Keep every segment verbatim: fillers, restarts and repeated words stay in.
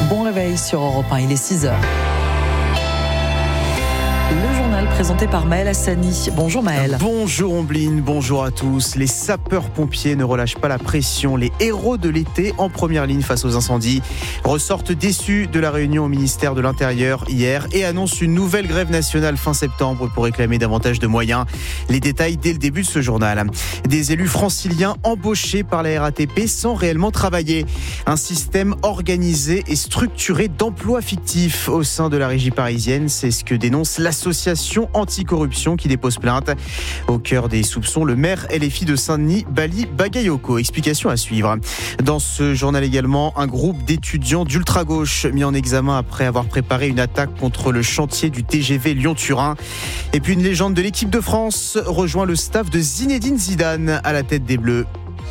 Bon réveil sur Europe un, il est six heures. Le journal présenté par Maël Hassani. Bonjour Maël. Bonjour Ombline, bonjour à tous. Les sapeurs-pompiers ne relâchent pas la pression. Les héros de l'été en première ligne face aux incendies ressortent déçus de la réunion au ministère de l'Intérieur hier et annoncent une nouvelle grève nationale fin septembre pour réclamer davantage de moyens. Les détails dès le début de ce journal. Des élus franciliens embauchés par la R A T P sans réellement travailler. Un système organisé et structuré d'emplois fictifs au sein de la régie parisienne. C'est ce que dénonce l'association anticorruption qui dépose plainte. Au cœur des soupçons, le maire L F I de Saint-Denis, Bali Bagayoko. Explication à suivre. Dans ce journal également, un groupe d'étudiants d'ultra-gauche mis en examen après avoir préparé une attaque contre le chantier du T G V Lyon-Turin. Et puis une légende de l'équipe de France rejoint le staff de Zinedine Zidane à la tête des Bleus.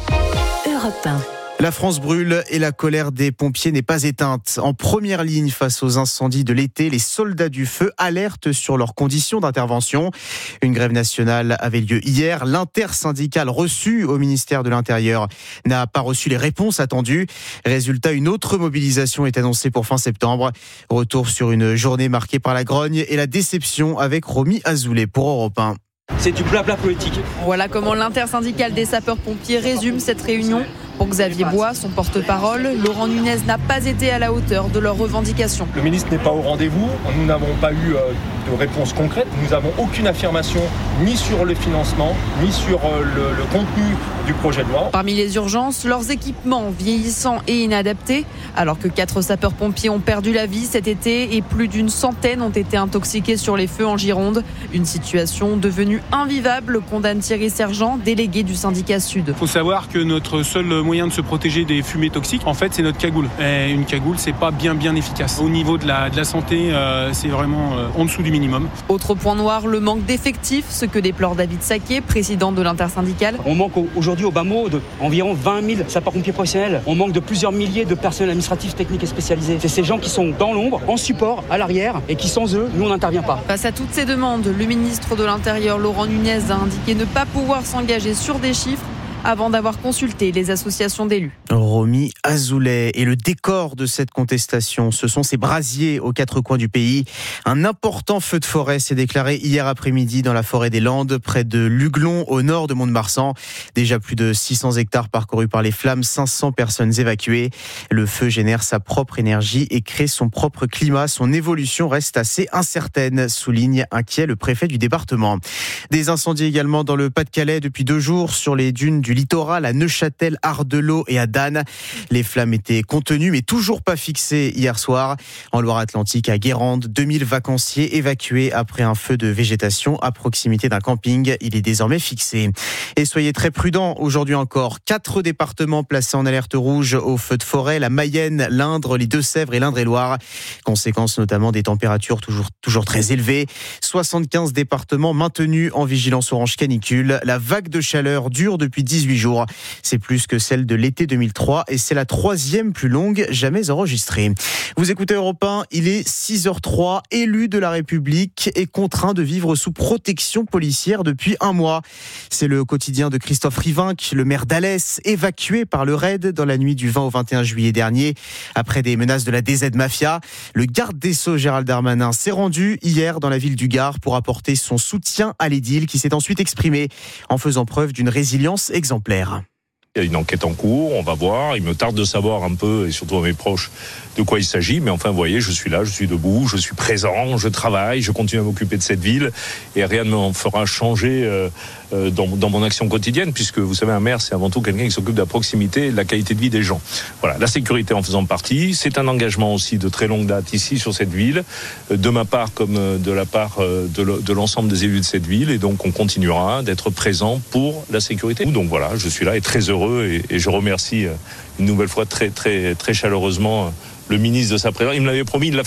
Europe un. La France brûle et la colère des pompiers n'est pas éteinte. En première ligne face aux incendies de l'été, les soldats du feu alertent sur leurs conditions d'intervention. Une grève nationale avait lieu hier. L'intersyndicale reçue au ministère de l'Intérieur n'a pas reçu les réponses attendues. Résultat, une autre mobilisation est annoncée pour fin septembre. Retour sur une journée marquée par la grogne et la déception avec Romy Azoulay pour Europe un. C'est du blabla politique. Voilà comment l'intersyndicale des sapeurs-pompiers résume cette réunion. Pour Xavier Bois, son porte-parole, Laurent Nunez n'a pas été à la hauteur de leurs revendications. Le ministre n'est pas au rendez-vous, nous n'avons pas eu de réponse concrète, nous n'avons aucune affirmation ni sur le financement, ni sur le, le contenu du projet de loi. Parmi les urgences, leurs équipements vieillissants et inadaptés, alors que quatre sapeurs-pompiers ont perdu la vie cet été et plus d'une centaine ont été intoxiqués sur les feux en Gironde. Une situation devenue invivable, condamne Thierry Sergent, délégué du syndicat Sud. Il faut savoir que notre seul moyen de se protéger des fumées toxiques, en fait, c'est notre cagoule. Et une cagoule, c'est pas bien bien efficace. Au niveau de la, de la santé, euh, c'est vraiment euh, en dessous du minimum. Autre point noir, le manque d'effectifs, ce que déplore David Saquet, président de l'intersyndicale. On manque aujourd'hui au bas mot d'environ vingt mille sapeurs-pompiers professionnels. On manque de plusieurs milliers de personnels administratifs, techniques et spécialisés. C'est ces gens qui sont dans l'ombre, en support, à l'arrière, et qui sans eux, nous on n'intervient pas. Face à toutes ces demandes, le ministre de l'Intérieur, Laurent Nunez, a indiqué ne pas pouvoir s'engager sur des chiffres avant d'avoir consulté les associations d'élus. Romy Azoulay. Et le décor de cette contestation, ce sont ces brasiers aux quatre coins du pays. Un important feu de forêt s'est déclaré hier après-midi dans la forêt des Landes, près de Luglon, au nord de Mont-de-Marsan. Déjà plus de six cents hectares parcourus par les flammes, cinq cents personnes évacuées. Le feu génère sa propre énergie et crée son propre climat. Son évolution reste assez incertaine, souligne inquiet le préfet du département. Des incendies également dans le Pas-de-Calais depuis deux jours sur les dunes du littoral à Neuchâtel, Ardelot et à Dan. Les flammes étaient contenues mais toujours pas fixées hier soir. En Loire-Atlantique, à Guérande, deux mille vacanciers évacués après un feu de végétation à proximité d'un camping. Il est désormais fixé. Et soyez très prudents aujourd'hui encore. Quatre départements placés en alerte rouge au feu de forêt, la Mayenne, l'Indre, les Deux-Sèvres et l'Indre-et-Loire. Conséquence notamment des températures toujours, toujours très élevées. soixante-quinze départements maintenus en vigilance orange canicule. La vague de chaleur dure depuis dix-huit jours. C'est plus que celle de l'été deux mille trois et c'est la troisième plus longue jamais enregistrée. Vous écoutez Europe un, il est six heures trois. Élu de la République est contraint de vivre sous protection policière depuis un mois. C'est le quotidien de Christophe Rivinc, le maire d'Alès, évacué par le raid dans la nuit du vingt au vingt et un juillet dernier. Après des menaces de la D Z Mafia, le garde des Sceaux Gérald Darmanin s'est rendu hier dans la ville du Gard pour apporter son soutien à l'édile qui s'est ensuite exprimé en faisant preuve d'une résilience exemplaire. Il y a une enquête en cours, on va voir. Il me tarde de savoir un peu, et surtout à mes proches, de quoi il s'agit. Mais enfin, vous voyez, je suis là, je suis debout, je suis présent, je travaille, je continue à m'occuper de cette ville. Et rien ne m'en fera changer euh, euh, dans, dans mon action quotidienne, puisque vous savez, un maire, c'est avant tout quelqu'un qui s'occupe de la proximité et de la qualité de vie des gens. Voilà, la sécurité en faisant partie. C'est un engagement aussi de très longue date ici sur cette ville, de ma part comme de la part de, de l'ensemble des élus de cette ville. Et donc, on continuera d'être présent pour la sécurité. Donc voilà, je suis là et très heureux. Et, et je remercie une nouvelle fois très, très, très chaleureusement le ministre de sa présence. Il me l'avait promis, il l'a fait.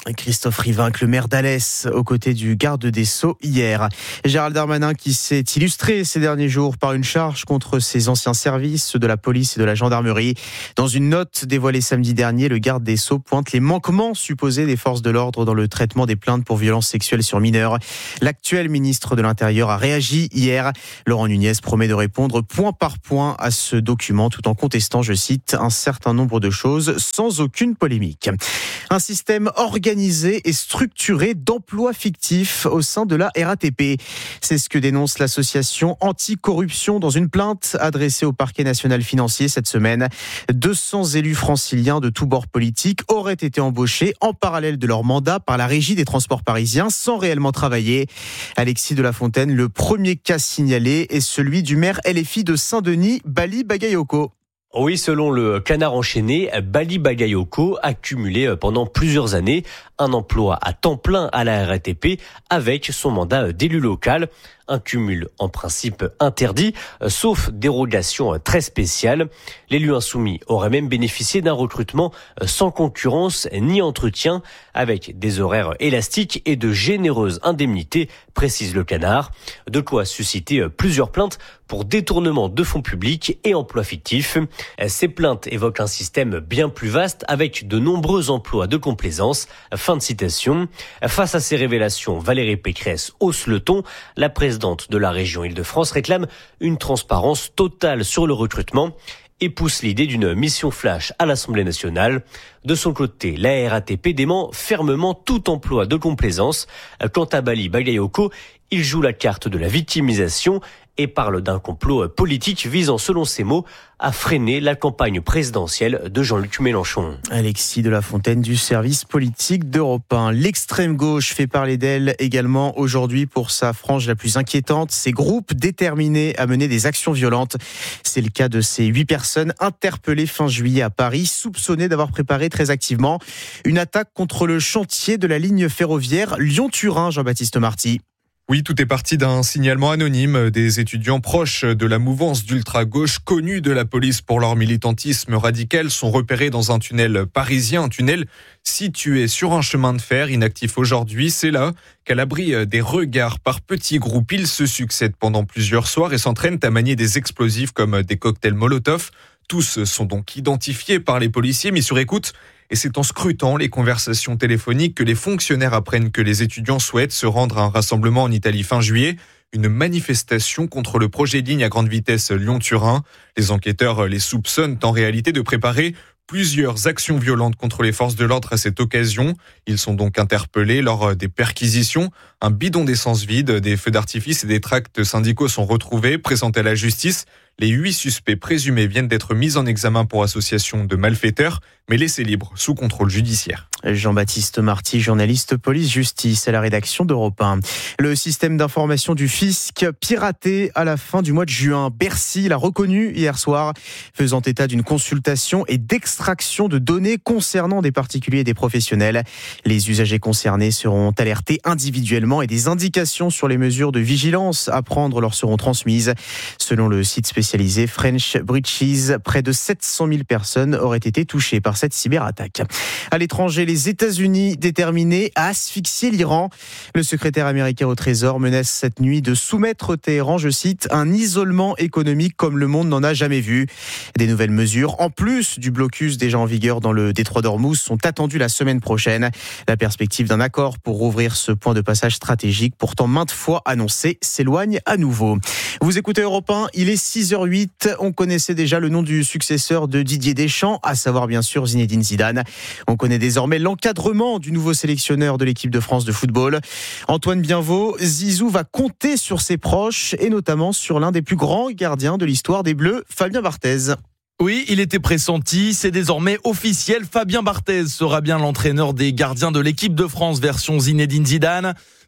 Christophe Rivinc, le maire d'Alès, aux côtés du garde des Sceaux hier. Gérald Darmanin qui s'est illustré ces derniers jours par une charge contre ses anciens services, ceux de la police et de la gendarmerie. Dans une note dévoilée samedi dernier, le garde des Sceaux pointe les manquements supposés des forces de l'ordre dans le traitement des plaintes pour violences sexuelles sur mineurs. L'actuel ministre de l'Intérieur a réagi hier. Laurent Nunez promet de répondre point par point à ce document tout en contestant, je cite, un certain nombre de choses sans aucune polémique. Un système organisé et structuré d'emplois fictifs au sein de la R A T P. C'est ce que dénonce l'association anticorruption dans une plainte adressée au parquet national financier cette semaine. deux cents élus franciliens de tous bords politiques auraient été embauchés en parallèle de leur mandat par la régie des transports parisiens sans réellement travailler. Alexis de la Fontaine, le premier cas signalé est celui du maire L F I de Saint-Denis, Bali Bagayoko. Oui, selon le Canard enchaîné, Bali Bagayoko a cumulé pendant plusieurs années un emploi à temps plein à la R A T P avec son mandat d'élu local. Un cumul en principe interdit, sauf dérogation très spéciale. L'élu insoumis aurait même bénéficié d'un recrutement sans concurrence ni entretien, avec des horaires élastiques et de généreuses indemnités, précise le Canard. De quoi susciter plusieurs plaintes pour détournement de fonds publics et emplois fictifs. Ces plaintes évoquent un système bien plus vaste avec de nombreux emplois de complaisance. Fin de citation. Face à ces révélations, Valérie Pécresse hausse le ton. La présidente de la région Île-de-France réclame une transparence totale sur le recrutement et pousse l'idée d'une mission flash à l'Assemblée nationale. De son côté, la R A T P dément fermement tout emploi de complaisance. Quant à Bali Bagayoko, il joue la carte de la victimisation et parle d'un complot politique visant, selon ses mots, à freiner la campagne présidentielle de Jean-Luc Mélenchon. Alexis de la Fontaine du service politique d'Europe un. L'extrême gauche fait parler d'elle également aujourd'hui pour sa frange la plus inquiétante. Ces groupes déterminés à mener des actions violentes. C'est le cas de ces huit personnes interpellées fin juillet à Paris, soupçonnées d'avoir préparé très activement une attaque contre le chantier de la ligne ferroviaire Lyon-Turin, Jean-Baptiste Marty. Oui, tout est parti d'un signalement anonyme. Des étudiants proches de la mouvance d'ultra-gauche, connus de la police pour leur militantisme radical, sont repérés dans un tunnel parisien, un tunnel situé sur un chemin de fer inactif aujourd'hui. C'est là qu'à l'abri des regards par petits groupes, ils se succèdent pendant plusieurs soirs et s'entraînent à manier des explosifs comme des cocktails Molotov. Tous sont donc identifiés par les policiers, mis sur écoute. Et c'est en scrutant les conversations téléphoniques que les fonctionnaires apprennent que les étudiants souhaitent se rendre à un rassemblement en Italie fin juillet, une manifestation contre le projet de ligne à grande vitesse Lyon-Turin. Les enquêteurs les soupçonnent en réalité de préparer plusieurs actions violentes contre les forces de l'ordre à cette occasion. Ils sont donc interpellés lors des perquisitions. Un bidon d'essence vide, des feux d'artifice et des tracts syndicaux sont retrouvés, présentés à la justice. Les huit suspects présumés viennent d'être mis en examen pour association de malfaiteurs, mais laissés libres sous contrôle judiciaire. Jean-Baptiste Marty, journaliste police-justice à la rédaction d'Europe un. Le système d'information du fisc piraté à la fin du mois de juin. Bercy l'a reconnu hier soir, faisant état d'une consultation et d'extraction de données concernant des particuliers et des professionnels. Les usagers concernés seront alertés individuellement et des indications sur les mesures de vigilance à prendre leur seront transmises. Selon le site spécialisé French Breaches, près de sept cent mille personnes auraient été touchées par cette cyberattaque. À l'étranger, les États-Unis déterminés à asphyxier l'Iran. Le secrétaire américain au Trésor menace cette nuit de soumettre Téhéran, je cite, un isolement économique comme le monde n'en a jamais vu. Des nouvelles mesures, en plus du blocus déjà en vigueur dans le détroit d'Ormuz, sont attendues la semaine prochaine. La perspective d'un accord pour rouvrir ce point de passage stratégique, pourtant maintes fois annoncé, s'éloigne à nouveau. Vous écoutez Europe un, il est six heures huit. On connaissait déjà le nom du successeur de Didier Deschamps, à savoir bien sûr Zinedine Zidane. On connaît désormais l'encadrement du nouveau sélectionneur de l'équipe de France de football. Antoine Bienvaux, Zizou va compter sur ses proches et notamment sur l'un des plus grands gardiens de l'histoire des Bleus, Fabien Barthez. Oui, il était pressenti, c'est désormais officiel. Fabien Barthez sera bien l'entraîneur des gardiens de l'équipe de France version Zinedine Zidane.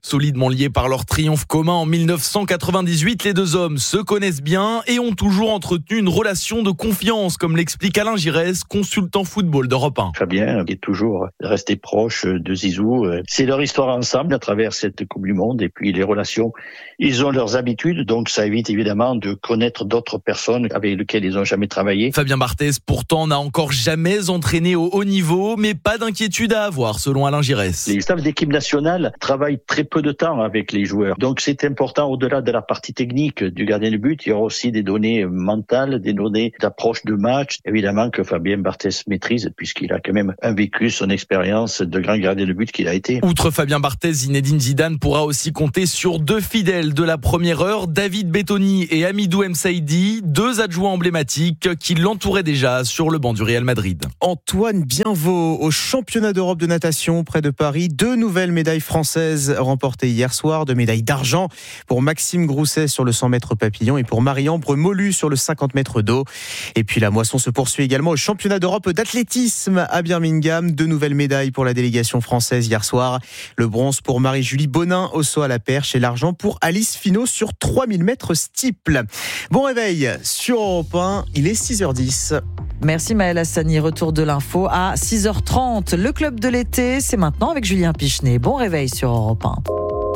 Solidement liés par leur triomphe commun en dix-neuf cent quatre-vingt-dix-huit, les deux hommes se connaissent bien et ont toujours entretenu une relation de confiance, comme l'explique Alain Giresse, consultant football d'Europe un. Fabien est toujours resté proche de Zizou. C'est leur histoire ensemble à travers cette Coupe du Monde et puis les relations. Ils ont leurs habitudes, donc ça évite évidemment de connaître d'autres personnes avec lesquelles ils n'ont jamais travaillé. Fabien Barthez, pourtant, n'a encore jamais entraîné au haut niveau, mais pas d'inquiétude à avoir, selon Alain Giresse. Les staffs d'équipe nationale travaillent très peu de temps avec les joueurs. Donc c'est important, au-delà de la partie technique du gardien de but, il y aura aussi des données mentales, des données d'approche de match. Évidemment que Fabien Barthez maîtrise, puisqu'il a quand même un vécu, son expérience de grand gardien de but qu'il a été. Outre Fabien Barthez, Zinedine Zidane pourra aussi compter sur deux fidèles de la première heure, David Bettoni et Hamidou Msaidi, deux adjoints emblématiques qui l'entouraient déjà sur le banc du Real Madrid. Antoine Bienvaux au championnat d'Europe de natation près de Paris. Deux nouvelles médailles françaises remportées hier soir. Deux médailles d'argent pour Maxime Grousset sur le cent mètres papillon et pour Marie-Ambre Molu sur le cinquante mètres d'eau. Et puis la moisson se poursuit également au championnat d'Europe d'athlétisme à Birmingham. Deux nouvelles médailles pour la délégation française hier soir. Le bronze pour Marie-Julie Bonin au saut à la perche et l'argent pour Alice Finot sur trois mille mètres steeple. Bon réveil sur Europe un, il est six heures dix. Merci Maël Hassani, retour de l'info à six heures trente. Le club de l'été, c'est maintenant avec Julien Pichenet. Bon réveil sur Europe un.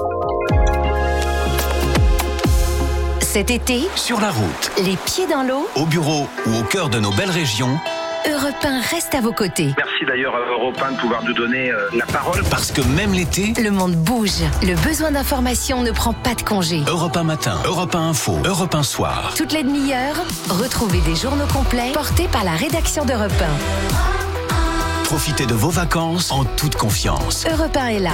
Cet été, sur la route, les pieds dans l'eau, au bureau ou au cœur de nos belles régions, Europe un reste à vos côtés. Merci d'ailleurs à Europe un de pouvoir nous donner euh, la parole. Parce que même l'été, le monde bouge. Le besoin d'information ne prend pas de congé. Europe un matin, Europe un info, Europe un soir. Toutes les demi-heures, retrouvez des journaux complets portés par la rédaction d'Europe un. Profitez de vos vacances en toute confiance. Europe un est là.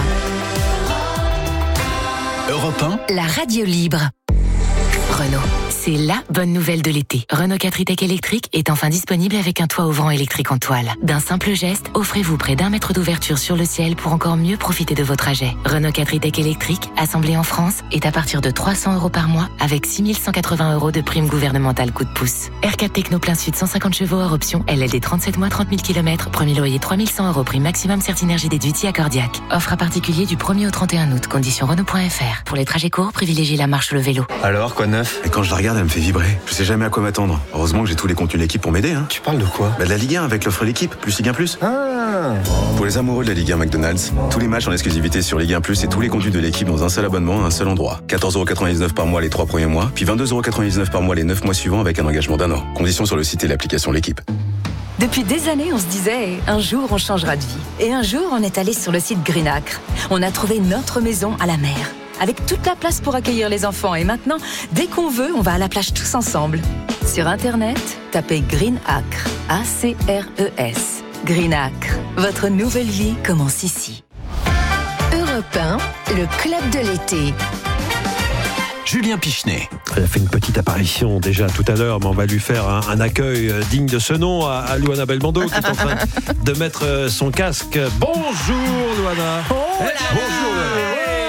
Europe un, la radio libre. Renault. C'est la bonne nouvelle de l'été. Renault quatre e-Tech électrique est enfin disponible avec un toit ouvrant électrique en toile. D'un simple geste, offrez-vous près d'un mètre d'ouverture sur le ciel pour encore mieux profiter de vos trajets. Renault quatre e-Tech électrique, assemblé en France, est à partir de trois cents euros par mois avec six mille cent quatre-vingts euros de prime gouvernementale coup de pouce. R quatre Techno plein sud cent cinquante chevaux hors option, L L D trente-sept mois trente mille kilomètres, premier loyer trois mille cent euros prime maximum Certinergie déduit accordiaque. Offre à particulier du premier au trente et un août, conditions Renault point F R. Pour les trajets courts, privilégiez la marche ou le vélo. Alors, quoi de neuf? Et quand je la regarde, elle me fait vibrer. Je sais jamais à quoi m'attendre. Heureusement que j'ai tous les contenus de l'équipe pour m'aider. Hein. Tu parles de quoi? Bah de la Ligue un avec l'offre l'équipe, plus Ligue un plus. Ah. Pour les amoureux de la Ligue un McDonald's, tous les matchs en exclusivité sur Ligue un plus et tous les contenus de l'équipe dans un seul abonnement à un seul endroit. quatorze euros quatre-vingt-dix-neuf par mois les trois premiers mois, puis vingt-deux euros quatre-vingt-dix-neuf par mois les neuf mois suivants avec un engagement d'un an. Conditions sur le site et l'application L'équipe. Depuis des années, on se disait, un jour on changera de vie. Et un jour, on est allé sur le site Greenacre. On a trouvé notre maison à la mer, avec toute la place pour accueillir les enfants. Et maintenant, dès qu'on veut, on va à la plage tous ensemble. Sur Internet, tapez Greenacre, A C R E S. Greenacre, votre nouvelle vie commence ici. Europe un, le club de l'été. Julien Pichenet. Elle a fait une petite apparition déjà tout à l'heure, mais on va lui faire un, un accueil digne de ce nom à, à Luana Belmondo qui est en train de mettre son casque. Bonjour Luana. Oh là Bonjour Luana.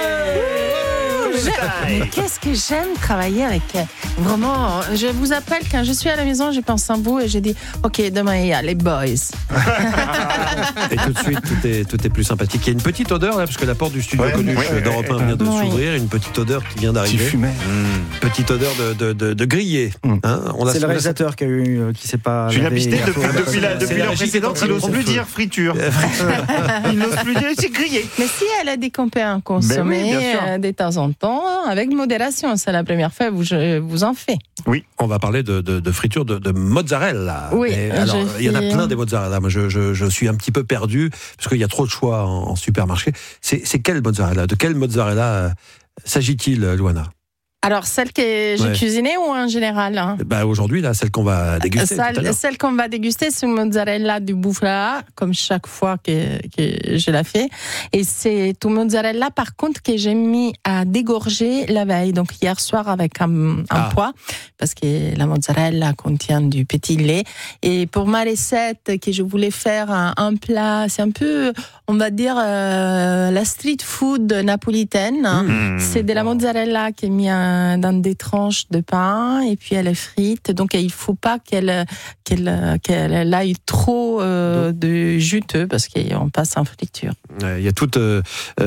Mais qu'est-ce que j'aime travailler avec vraiment. Je vous appelle quand je suis à la maison, je pense à vous et je dis ok, demain il y a les boys. Et tout de suite tout est, tout est plus sympathique. Il y a une petite odeur là parce que la porte du studio ouais, Coluche ouais, d'Europe un vient de oui. s'ouvrir, une petite odeur qui vient d'arriver. Qui fumait. Mmh. Petite odeur de, de, de, de grillé. Mmh. Hein, on a c'est le réalisateur qui a eu, euh, qui s'est pas. Julien lavé, Pichenet, depuis, la depuis, la, depuis l'heure précédente, il n'ose plus dire friture. Il n'ose plus dire c'est grillé. Mais si elle a des compères à consommer ben oui, euh, de temps en temps, avec modération, c'est la première fois que je vous en fais. Oui, on va parler de, de, de friture de, de mozzarella. Oui, et alors il y en a plein des mozzarella. Moi, je, je, je suis un petit peu perdu parce qu'il y a trop de choix en, en supermarché. C'est, c'est quelle mozzarella? De quelle mozzarella euh, s'agit-il, Luana? Alors, celle que j'ai ouais. cuisinée ou en général hein? Bah aujourd'hui, là, celle qu'on va déguster. Celle, celle qu'on va déguster, c'est une mozzarella du bufala, comme chaque fois que, que je la fais. Et c'est une mozzarella, par contre, que j'ai mis à dégorger la veille, donc hier soir avec un, un ah. pois, parce que la mozzarella contient du petit lait. Et pour ma recette, que je voulais faire un, un plat, c'est un peu, on va dire, euh, la street food napolitaine. Mmh. C'est de la mozzarella qui est mise dans, dans des tranches de pain et puis elle est frite. Donc il faut pas qu'elle qu'elle qu'elle aille trop euh, de juteux parce qu'on passe en friture. Il y a tout euh,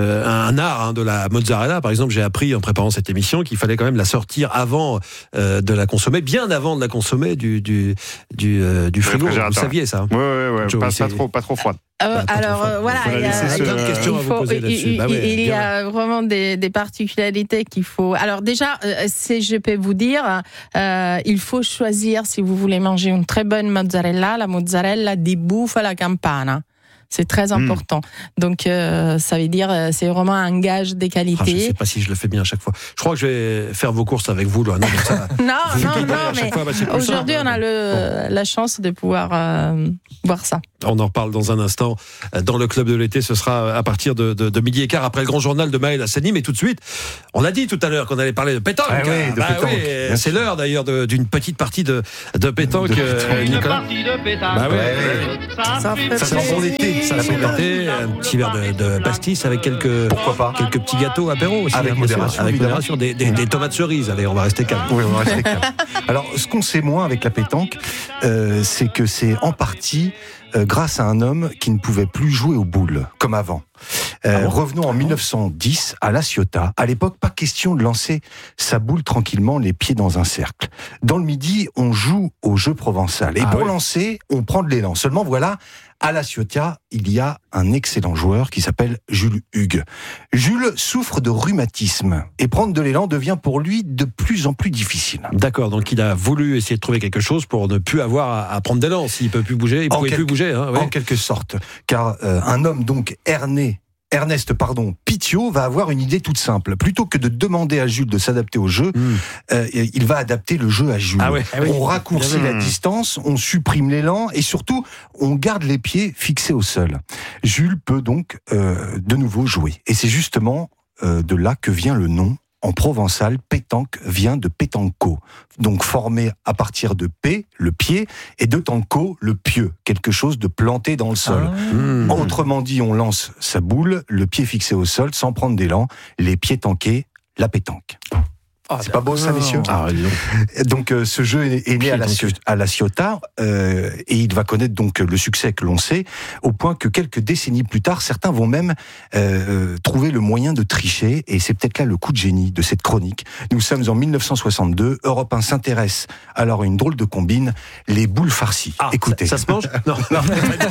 un art hein, de la mozzarella. Par exemple, j'ai appris en préparant cette émission qu'il fallait quand même la sortir avant euh, de la consommer, bien avant de la consommer du du du, euh, du frigo. Vous saviez ça? Oui, oui, oui. Pas, pas trop, pas trop froide. Euh, alors euh, voilà, il y a, il y a plein de questions à vous poser là-dessus. Il, bah ouais, il y a vraiment des, des particularités qu'il faut. Alors déjà, euh, si je peux vous dire, euh, il faut choisir si vous voulez manger une très bonne mozzarella, la mozzarella di Bufala Campana. C'est très important. Mmh. Donc, euh, ça veut dire, c'est vraiment un gage de qualité. Ah, je ne sais pas si je le fais bien à chaque fois. Je crois que je vais faire vos courses avec vous, Loana. Ça, non, non, non, mais fois, bah, aujourd'hui, on a le, bon. la chance de pouvoir euh, voir ça. On en reparle dans un instant. Dans le Club de l'été, ce sera à partir de, de, de midi et quart, après le grand journal de Maël Hassani. Mais tout de suite, on a dit tout à l'heure qu'on allait parler de pétanque. Ah oui, de bah pétanque. Oui, c'est l'heure d'ailleurs de, d'une petite partie de, de pétanque, de euh, Nicolas. Une partie de pétanque. Bah ouais, ouais. Ça, ça fait ça sent bon l'été. Ça sent l'été. Un petit verre de, de pastis avec quelques, pourquoi pas, quelques petits gâteaux apéro aussi. Avec hein, modération. Avec modération. Des, des, des tomates cerises. Allez, on va rester calme. Oui, on va rester calme. Alors, ce qu'on sait moins avec la pétanque, euh, c'est que c'est en partie euh, grâce à un homme qui ne pouvait plus jouer aux boules, comme avant. Euh, ah bon revenons en mille neuf cent dix à La Ciotat. À l'époque, pas question de lancer sa boule tranquillement, les pieds dans un cercle. Dans le Midi, on joue au jeu provençal. Et ah pour ouais. lancer, on prend de l'élan. Seulement, voilà, à La Ciotat, il y a un excellent joueur qui s'appelle Jules Hugues. Jules souffre de rhumatisme et prendre de l'élan devient pour lui de plus en plus difficile. D'accord, donc il a voulu essayer de trouver quelque chose pour ne plus avoir à prendre d'élan. S'il peut plus bouger, il ne pouvait quelque, plus bouger. Hein, ouais. En quelque sorte, car euh, un homme donc erné, Ernest pardon, Pitiot va avoir une idée toute simple. Plutôt que de demander à Jules de s'adapter au jeu, mmh. euh, il va adapter le jeu à Jules. Ah ouais, ah oui. On raccourcit mmh. la distance, on supprime l'élan et surtout, on garde les pieds fixés au sol. Jules peut donc euh, de nouveau jouer. Et c'est justement euh, de là que vient le nom. En provençal, pétanque vient de pétanco, donc formé à partir de P, le pied, et de tanco, le pieu, quelque chose de planté dans le sol. Ah, mmh. Autrement dit, on lance sa boule, le pied fixé au sol, sans prendre d'élan, les pieds tankés, la pétanque. Ah, c'est pas beau ça, messieurs. Ah, donc euh, ce jeu est, est né à la, à la Ciotat euh, et il va connaître donc le succès que l'on sait, au point que quelques décennies plus tard, certains vont même euh, trouver le moyen de tricher, et c'est peut-être là le coup de génie de cette chronique. Nous sommes en mille neuf cent soixante-deux, Europe un s'intéresse alors à une drôle de combine, les boules farcies. Ah, écoutez. Ça, ça se mange? Non. non.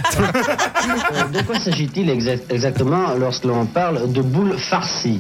De quoi s'agit-il exact, exactement lorsque l'on parle de boules farcies?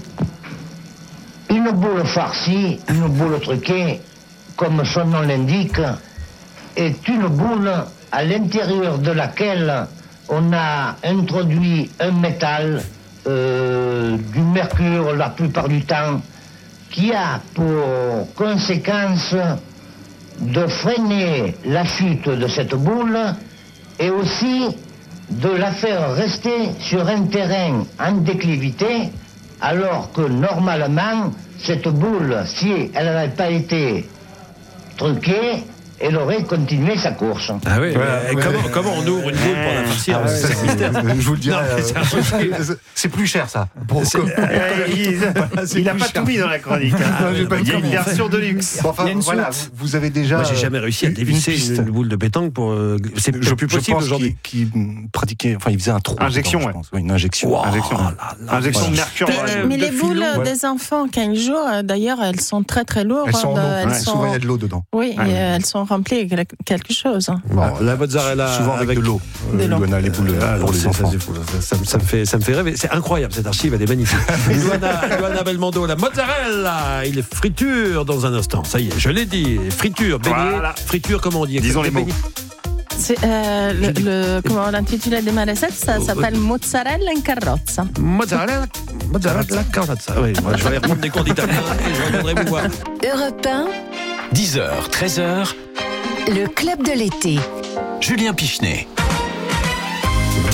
Une boule farcie, une boule truquée, comme son nom l'indique, est une boule à l'intérieur de laquelle on a introduit un métal, euh, du mercure la plupart du temps, qui a pour conséquence de freiner la chute de cette boule et aussi de la faire rester sur un terrain en déclivité, alors que normalement, cette boule, si elle n'avait pas été truquée, elle aurait continué sa course. Ah oui, voilà, ouais, comment, ouais. comment on ouvre une boule pour la farcir? Ah, c'est un mystère. Je vous le dirai. Euh, c'est plus cher ça. Pour comme, euh, il n'a pas cher. Tout mis dans la chronique. Hein. Ah, il y a une version de luxe. Bon, enfin, voilà, vous, vous avez déjà. Moi, j'ai jamais réussi à dévisser une, une boule de pétanque pour. Euh, c'est je, plus possible aujourd'hui. Qui, qui pratiquait, enfin, il faisait un trou. Injection, temps, ouais. je pense. Ouais, une injection. Wow, injection. Là, là, injection voilà. de mercure. Mais, mais les boules des enfants, quand ils jouent, d'ailleurs, elles sont très très lourdes. Elles sont. Souvent, il y a de l'eau dedans. Oui, elles sont remplies quelque chose. Bon, la mozzarella souvent avec, avec de l'eau. Euh, Luana, les boules ah, pour les enfants. Ça, ça, ça, me fait, ça me fait rêver. C'est incroyable, cette archive, elle est magnifique. Luana, Luana Belmondo, la mozzarella, il est friture dans un instant. Ça y est, je l'ai dit. Friture, beignet, voilà. Friture, comment on dit? Disons les mots. C'est, euh, le, le, comment l'intitulé de ma recette, ça s'appelle mozzarella in carrozza. Mozzarella, mozzarella in carrozza. Oui, je vais aller reprendre des cours d'italien et je reviendrai vous voir. Europe un. dix heures, treize heures. Le Club de l'été. Julien Pichenet.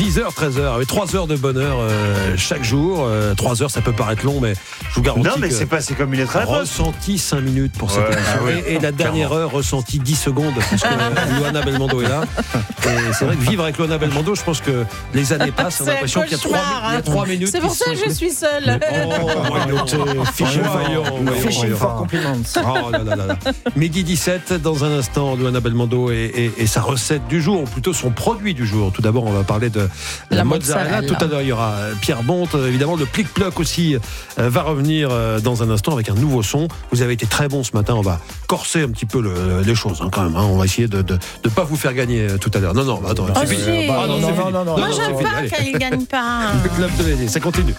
dix heures, treize heures, avec trois heures de bonheur euh, chaque jour. Euh, trois heures, ça peut paraître long, mais je vous garantis. Non, mais que c'est passé comme une lettre à la poste. Ressenti cinq minutes pour cette Ouais, émission. ah ouais. Et, et la dernière heure, ressenti dix secondes, parce que Luana Belmondo est là. Et c'est vrai que vivre avec Luana Belmondo, je pense que les années passent. On a l'impression qu'il y a trois, il y a trois minutes. C'est pour qui ça que sont je suis seule. Oh, Fishing for compliments. Oh là là là là. Midi dix-sept, dans un instant, Luana Belmondo et, et, et sa recette du jour, ou plutôt son produit du jour. Tout d'abord, on va parler de la, la mozzarella. mozzarella. Tout à l'heure, il y aura Pierre Bonte. Évidemment, le plic-ploc aussi euh, va revenir euh, dans un instant avec un nouveau son. Vous avez été très bon ce matin. On va corser un petit peu le, les choses hein, quand même. Hein. On va essayer de ne pas vous faire gagner euh, tout à l'heure. Non, non, attends. Oh, c'est si. fini. Ah, non, non, c'est non, fini. non, non, Moi, non, j'aime pas qu'elle ne gagne pas. Le club de l'été, ça continue.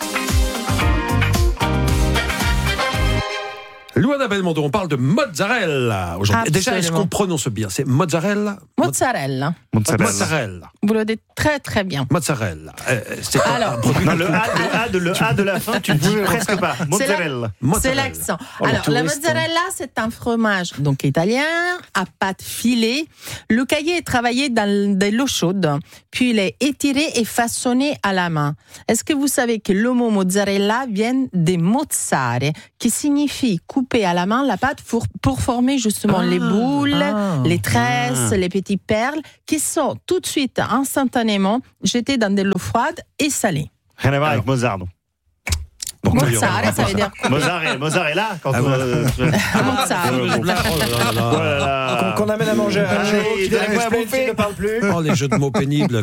Luana Belmondo, on parle de mozzarella aujourd'hui. Déjà, est-ce qu'on prononce bien? C'est mozzarella? Mozzarella. Mozzarella. Mozzarella. Vous le dites très très bien. Mozzarella. Euh, c'est Alors, un produit non, le, a, le, a de, le A de la fin, tu ne dis presque pas. Mozzarella. C'est l'accent. Oh, Alors, la mozzarella, c'est un fromage donc italien à pâte filée. Le caillé est travaillé dans de l'eau chaude, puis il est étiré et façonné à la main. Est-ce que vous savez que le mot mozzarella vient des mozzare, qui signifie couper à la main la pâte pour, pour former justement ah, les boules, ah, les tresses, ah. les petites perles, qui sont tout de suite, instantanément, jetées dans de l'eau froide et salée. Rien à voir avec Mozart. Mozzare, ça veut dire quoi? Mozzarella, mozzarella quand ah, euh, Qu'on amène à manger. Oh, les jeux de mots pénibles.